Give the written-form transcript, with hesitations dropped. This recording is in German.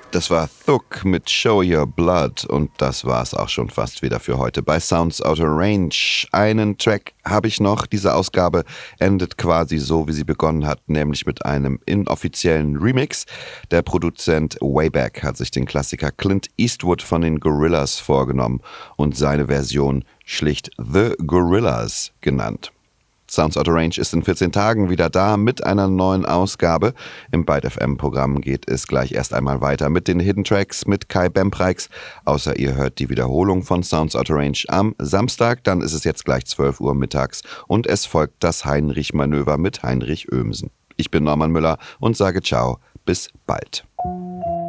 Das war Thuk mit Show Your Blood und das war's auch schon fast wieder für heute bei Sounds Out of Range. Einen Track habe ich noch. Diese Ausgabe endet quasi so, wie sie begonnen hat, nämlich mit einem inoffiziellen Remix. Der Produzent Wayback hat sich den Klassiker Clint Eastwood von den Gorillaz vorgenommen und seine Version schlicht The Gorillaz genannt. Sounds Out of Range ist in 14 Tagen wieder da mit einer neuen Ausgabe. Im Byte FM-Programm geht es gleich erst einmal weiter mit den Hidden Tracks mit Kai Bempreix. Außer ihr hört die Wiederholung von Sounds Out of Range am Samstag, dann ist es jetzt gleich 12 Uhr mittags und es folgt das Heinrich-Manöver mit Heinrich Oehmsen. Ich bin Norman Müller und sage ciao, bis bald.